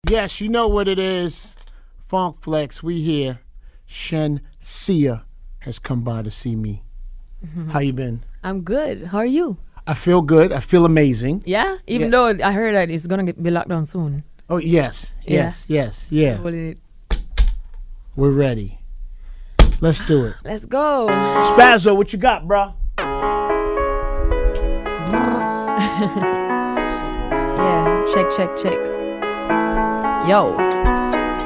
Yes, you know what it is. Funk Flex, we here. Shenseea has come by to see me. How you been? I'm good. How are you? I feel good. I feel amazing. Yeah? Even though I heard that it's going to be locked down soon. Oh, yes. Yeah. We're ready. Let's do it. Let's go. Spazzo, what you got, bro? Yeah, check. Yo.